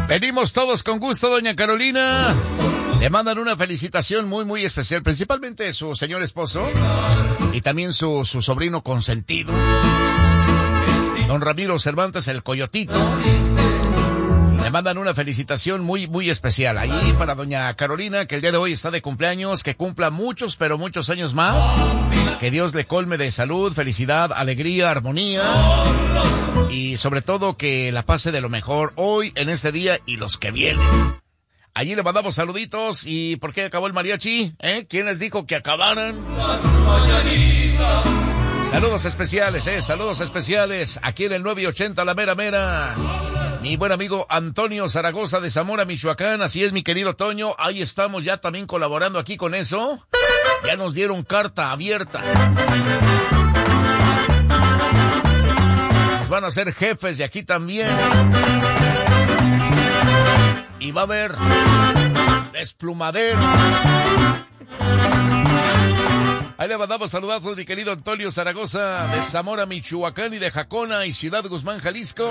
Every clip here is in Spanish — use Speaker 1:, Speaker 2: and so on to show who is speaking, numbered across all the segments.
Speaker 1: Venimos todos con gusto, doña Carolina. Le mandan una felicitación muy, muy especial, principalmente su señor esposo y también su sobrino consentido, don Ramiro Cervantes, el Coyotito. Le mandan una felicitación muy, muy especial allí para doña Carolina, que el día de hoy está de cumpleaños, que cumpla muchos, pero muchos años más. Que Dios le colme de salud, felicidad, alegría, armonía. Y sobre todo que la pase de lo mejor hoy, en este día y los que vienen. Allí le mandamos saluditos. ¿Y por qué acabó el mariachi? ¿Quién les dijo que acabaran? Saludos especiales, saludos especiales. Aquí en el 980 La Mera Mera. Mi buen amigo Antonio Zaragoza de Zamora, Michoacán. Así es, mi querido Toño. Ahí estamos ya también colaborando aquí con eso. Ya nos dieron carta abierta. Nos van a ser jefes de aquí también. Y va a haber desplumadero. Ahí le mandamos saludazos, mi querido Antonio Zaragoza de Zamora, Michoacán, y de Jacona y Ciudad Guzmán, Jalisco.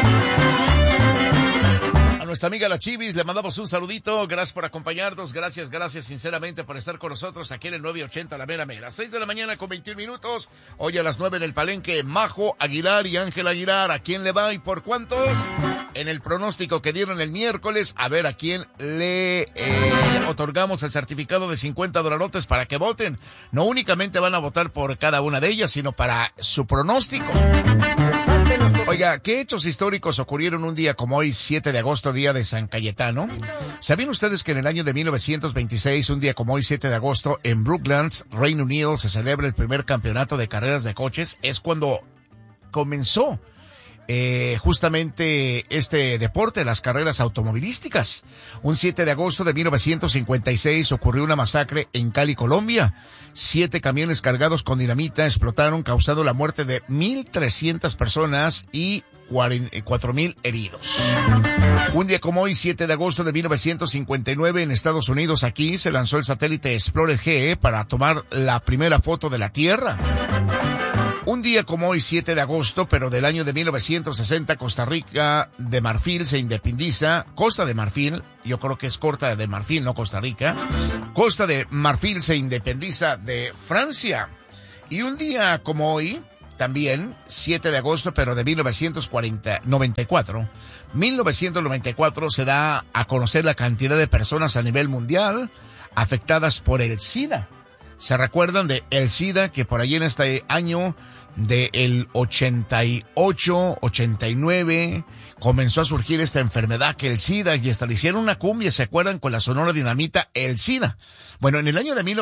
Speaker 1: A nuestra amiga La Chivis le mandamos un saludito. Gracias por acompañarnos. Gracias sinceramente por estar con nosotros aquí en el 980 La Mera Mera. 6 de la mañana con 21 minutos. Hoy a las 9 en el Palenque, Majo Aguilar y Ángel Aguilar. ¿A quién le va y por cuántos? En el pronóstico que dieron el miércoles, a ver a quién le otorgamos el certificado de $50 para que voten. No únicamente van a votar por cada una de ellas, sino para su pronóstico. Oiga, ¿qué hechos históricos ocurrieron un día como hoy, 7 de agosto, día de San Cayetano? ¿Sabían ustedes que en el año de 1926, un día como hoy, 7 de agosto, en Brooklands, Reino Unido, se celebra el primer campeonato de carreras de coches? Es cuando comenzó justamente este deporte, las carreras automovilísticas. Un 7 de agosto de 1956 ocurrió una masacre en Cali, Colombia. 7 camiones cargados con dinamita explotaron, causando la muerte de 1,300 personas y 4,000 heridos. Un día como hoy, 7 de agosto de 1959, en Estados Unidos, aquí se lanzó el satélite Explorer G para tomar la primera foto de la Tierra. Un día como hoy, 7 de agosto, pero del año de 1960, Costa Rica de Marfil se independiza. Costa de Marfil, yo creo que es Costa de Marfil, no Costa Rica. Costa de Marfil se independiza de Francia. Y un día como hoy, también, 7 de agosto, pero de 1994, se da a conocer la cantidad de personas a nivel mundial afectadas por el SIDA. ¿Se recuerdan de el SIDA, que por allí en este año del 88, 89, comenzó a surgir esta enfermedad que el SIDA, y hasta le hicieron una cumbia, ¿se acuerdan? Con la Sonora Dinamita, el SIDA. Bueno, en el año de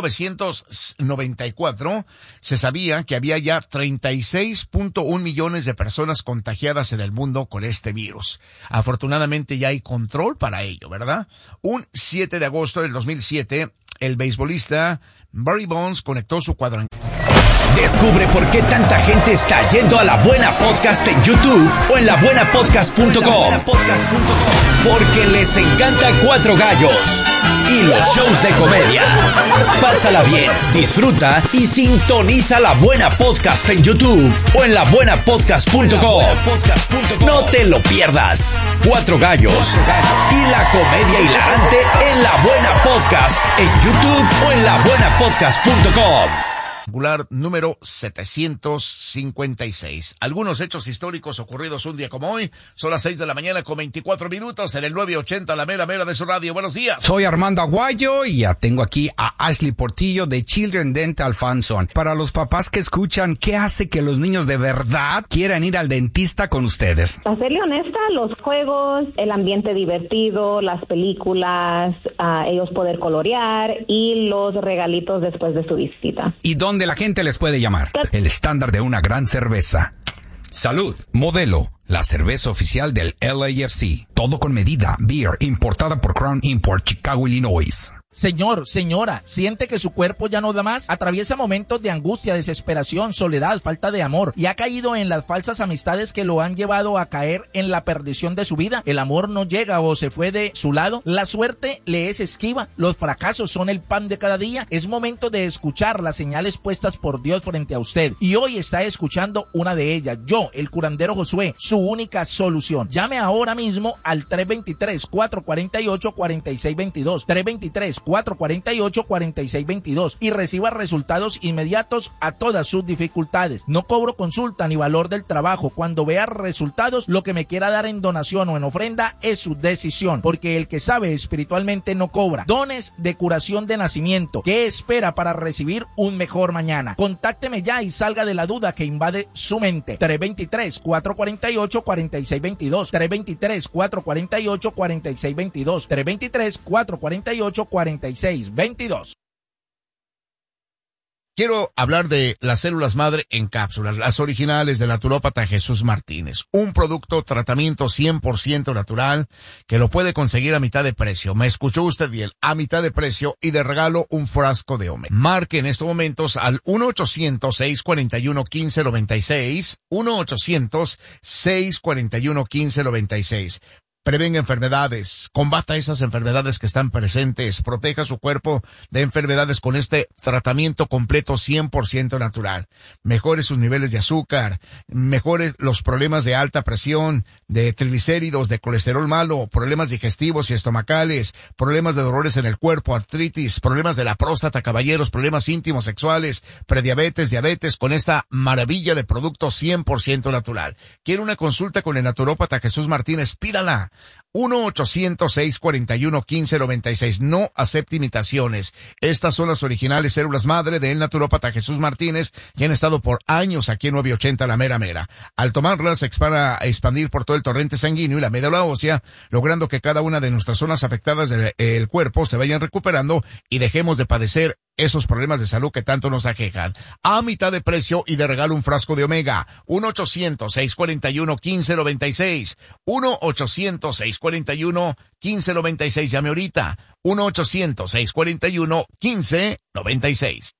Speaker 1: 1994 se sabía que había ya 36.1 millones de personas contagiadas en el mundo con este virus. Afortunadamente ya hay control para ello, ¿verdad? Un 7 de agosto del 2007, el beisbolista Barry Bonds conectó su cuadrangular.
Speaker 2: Descubre por qué tanta gente está yendo a La Buena Podcast en YouTube o en labuenapodcast.com. Porque les encanta Cuatro Gallos y los shows de comedia. Pásala bien, disfruta y sintoniza La Buena Podcast en YouTube o en labuenapodcast.com. No te lo pierdas. Cuatro Gallos y la comedia hilarante en La Buena Podcast en YouTube o en labuenapodcast.com.
Speaker 1: Número 756. Algunos hechos históricos ocurridos un día como hoy. Son las 6 de la mañana con 24 minutos en el 980 La Mera Mera de su radio. Buenos días.
Speaker 3: Soy Armando Aguayo y ya tengo aquí a Ashley Portillo de Children Dental Fanzone. Para los papás que escuchan, ¿qué hace que los niños de verdad quieran ir al dentista con ustedes?
Speaker 4: Para serle honesta, los juegos, el ambiente divertido, las películas, ellos poder colorear y los regalitos después de su visita.
Speaker 3: ¿Y dónde la gente les puede llamar? El estándar de una gran cerveza. Salud. Modelo. La cerveza oficial del LAFC. Todo con medida. Beer. Importada por Crown Import, Chicago, Illinois.
Speaker 5: Señor, señora, ¿siente que su cuerpo ya no da más? Atraviesa momentos de angustia, desesperación, soledad, falta de amor y ha caído en las falsas amistades que lo han llevado a caer en la perdición de su vida. El amor no llega o se fue de su lado. La suerte le es esquiva. Los fracasos son el pan de cada día. Es momento de escuchar las señales puestas por Dios frente a usted. Y hoy está escuchando una de ellas. Yo, el curandero Josué, su única solución. Llame ahora mismo al 323-448-4622. 323-448-4622 y reciba resultados inmediatos a todas sus dificultades. No cobro consulta ni valor del trabajo. Cuando vea resultados, lo que me quiera dar en donación o en ofrenda es su decisión, porque el que sabe espiritualmente no cobra. Dones de curación de nacimiento. ¿Qué espera para recibir un mejor mañana? Contácteme ya y salga de la duda que invade su mente. 323-448-4622. 323-448-4622. 323-448-4622.
Speaker 1: Quiero hablar de las células madre en cápsulas, las originales del naturópata Jesús Martínez. Un producto, tratamiento 100% natural que lo puede conseguir a mitad de precio. Me escuchó usted bien, a mitad de precio y de regalo un frasco de omega. Marque en estos momentos al 1-800-641-1596, 1-800-641-1596. Prevenga enfermedades, combata esas enfermedades que están presentes, proteja su cuerpo de enfermedades con este tratamiento completo 100% natural. Mejore sus niveles de azúcar, mejore los problemas de alta presión, de triglicéridos, de colesterol malo, problemas digestivos y estomacales, problemas de dolores en el cuerpo, artritis, problemas de la próstata, caballeros, problemas íntimos sexuales, prediabetes, diabetes, con esta maravilla de producto 100% natural. ¿Quiere una consulta con el naturópata Jesús Martínez? Pídala. 1-800-641-1596. No acepte imitaciones. Estas son las originales células madre del naturópata Jesús Martínez, que han estado por años aquí en 980 La Mera. Al tomarlas se van a expandir por todo el torrente sanguíneo y la médula ósea, logrando que cada una de nuestras zonas afectadas del cuerpo se vayan recuperando y dejemos de padecer esos problemas de salud que tanto nos aquejan. A mitad de precio y de regalo un frasco de omega. 1-800-641-1596. 1-800-641-1596. Llame ahorita. 1-800-641-1596.